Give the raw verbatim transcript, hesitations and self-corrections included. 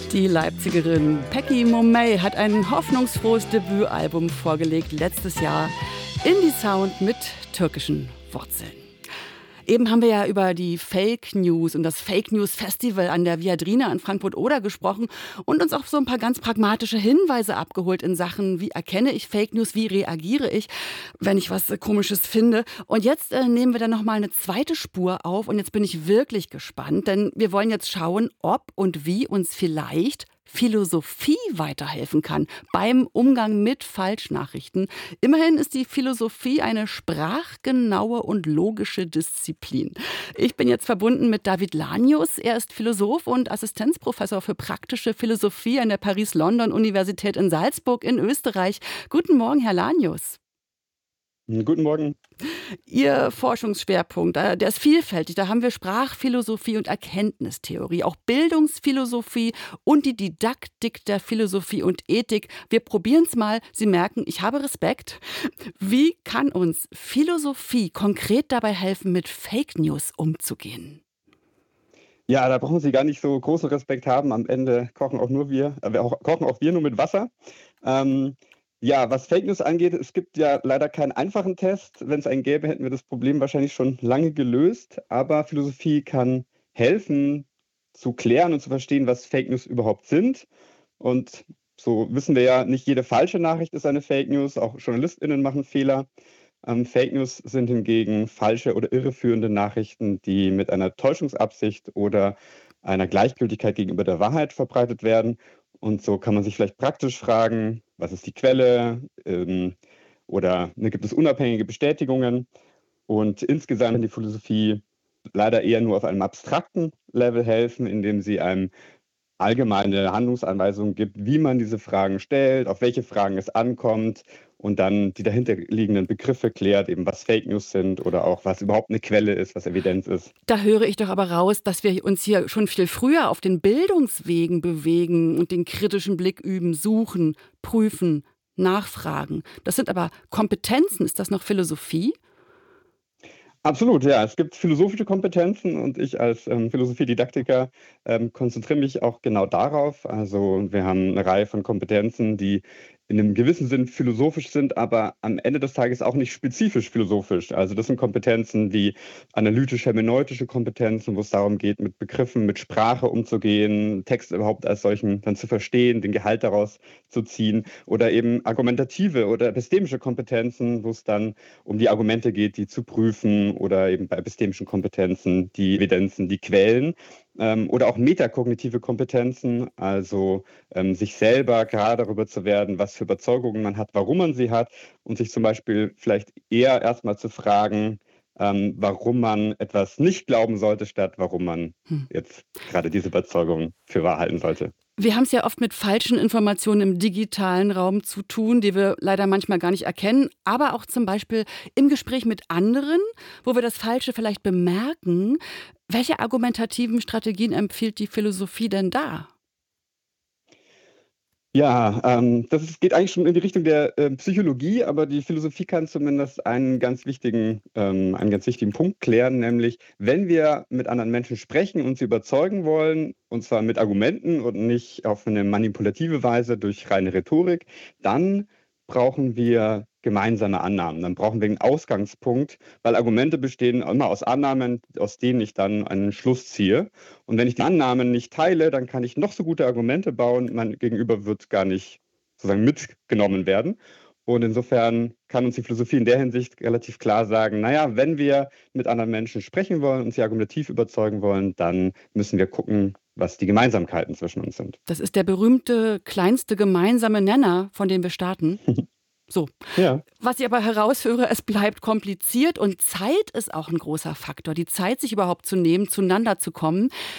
Die Leipzigerin Peggy Momay hat ein hoffnungsfrohes Debütalbum vorgelegt letztes Jahr. Indie-Sound mit türkischen Wurzeln. Eben haben wir ja über die Fake News und das Fake News Festival an der Viadrina in Frankfurt-Oder gesprochen und uns auch so ein paar ganz pragmatische Hinweise abgeholt in Sachen, wie erkenne ich Fake News, wie reagiere ich, wenn ich was Komisches finde. Und jetzt äh, nehmen wir dann nochmal eine zweite Spur auf und jetzt bin ich wirklich gespannt, denn wir wollen jetzt schauen, ob und wie uns vielleicht Philosophie weiterhelfen kann beim Umgang mit Falschnachrichten. Immerhin ist die Philosophie eine sprachgenaue und logische Disziplin. Ich bin jetzt verbunden mit David Lanius. Er ist Philosoph und Assistenzprofessor für praktische Philosophie an der Paris-London-Universität in Salzburg in Österreich. Guten Morgen, Herr Lanius. Guten Morgen. Ihr Forschungsschwerpunkt, der ist vielfältig. Da haben wir Sprachphilosophie und Erkenntnistheorie, auch Bildungsphilosophie und die Didaktik der Philosophie und Ethik. Wir probieren es mal. Sie merken, ich habe Respekt. Wie kann uns Philosophie konkret dabei helfen, mit Fake News umzugehen? Ja, da brauchen Sie gar nicht so großen Respekt haben. Am Ende kochen auch nur wir, äh, auch, kochen auch wir nur mit Wasser. Ähm, Ja, was Fake News angeht, es gibt ja leider keinen einfachen Test. Wenn es einen gäbe, hätten wir das Problem wahrscheinlich schon lange gelöst. Aber Philosophie kann helfen, zu klären und zu verstehen, was Fake News überhaupt sind. Und so wissen wir ja, nicht jede falsche Nachricht ist eine Fake News. Auch JournalistInnen machen Fehler. Ähm, Fake News sind hingegen falsche oder irreführende Nachrichten, die mit einer Täuschungsabsicht oder einer Gleichgültigkeit gegenüber der Wahrheit verbreitet werden. Und so kann man sich vielleicht praktisch fragen, was ist die Quelle? Ähm, oder ne, gibt es unabhängige Bestätigungen? Und insgesamt kann die Philosophie leider eher nur auf einem abstrakten Level helfen, indem sie einem allgemeine Handlungsanweisungen gibt, wie man diese Fragen stellt, auf welche Fragen es ankommt und dann die dahinterliegenden Begriffe klärt, eben was Fake News sind oder auch was überhaupt eine Quelle ist, was Evidenz ist. Da höre ich doch aber raus, dass wir uns hier schon viel früher auf den Bildungswegen bewegen und den kritischen Blick üben, suchen, prüfen, nachfragen. Das sind aber Kompetenzen. Ist das noch Philosophie? Absolut, ja. Es gibt philosophische Kompetenzen und ich als ähm, Philosophiedidaktiker ähm, konzentriere mich auch genau darauf. Also wir haben eine Reihe von Kompetenzen, die in einem gewissen Sinn philosophisch sind, aber am Ende des Tages auch nicht spezifisch philosophisch. Also das sind Kompetenzen wie analytisch-hermeneutische Kompetenzen, wo es darum geht, mit Begriffen, mit Sprache umzugehen, Text überhaupt als solchen dann zu verstehen, den Gehalt daraus zu ziehen. Oder eben argumentative oder epistemische Kompetenzen, wo es dann um die Argumente geht, die zu prüfen oder eben bei epistemischen Kompetenzen die Evidenzen, die Quellen. Ähm, oder auch metakognitive Kompetenzen, also ähm, sich selber klar darüber zu werden, was für Überzeugungen man hat, warum man sie hat und sich zum Beispiel vielleicht eher erstmal zu fragen, ähm, warum man etwas nicht glauben sollte, statt warum man Hm. jetzt gerade diese Überzeugung für wahr halten sollte. Wir haben es ja oft mit falschen Informationen im digitalen Raum zu tun, die wir leider manchmal gar nicht erkennen, aber auch zum Beispiel im Gespräch mit anderen, wo wir das Falsche vielleicht bemerken. Welche argumentativen Strategien empfiehlt die Philosophie denn da? Ja, ähm, das ist, geht eigentlich schon in die Richtung der äh, Psychologie, aber die Philosophie kann zumindest einen ganz wichtigen, ähm, einen ganz wichtigen Punkt klären, nämlich wenn wir mit anderen Menschen sprechen und sie überzeugen wollen, und zwar mit Argumenten und nicht auf eine manipulative Weise durch reine Rhetorik, dann brauchen wir gemeinsame Annahmen. Dann brauchen wir einen Ausgangspunkt, weil Argumente bestehen immer aus Annahmen, aus denen ich dann einen Schluss ziehe. Und wenn ich die Annahmen nicht teile, dann kann ich noch so gute Argumente bauen, mein Gegenüber wird gar nicht sozusagen mitgenommen werden. Und insofern kann uns die Philosophie in der Hinsicht relativ klar sagen, naja, wenn wir mit anderen Menschen sprechen wollen und sie argumentativ überzeugen wollen, dann müssen wir gucken, was die Gemeinsamkeiten zwischen uns sind. Das ist der berühmte kleinste gemeinsame Nenner, von dem wir starten. So. Ja. Was ich aber heraushöre, es bleibt kompliziert und Zeit ist auch ein großer Faktor. Die Zeit, sich überhaupt zu nehmen, zueinander zu kommen.